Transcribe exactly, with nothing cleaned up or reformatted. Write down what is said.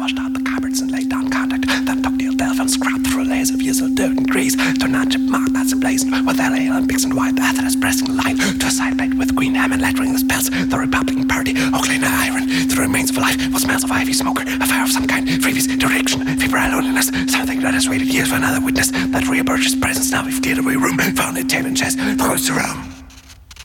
washed out the cupboards and laid down contact. Then took the old delph and scrubbed through layers of years of dirt and grease to an unchipped mark that's emblazoned with L A and pigs and white atheras pressing the line to a side plate with green ham and lettering the spells. The Republican Party, Oakley iron, the remains of life, what smells of ivy smoker, a fire of some kind, freebies, direction, febrile loneliness, something that has waited years for another witness. That Rhea Burgess presence now we've cleared away room, found a table and chest, close to Rome.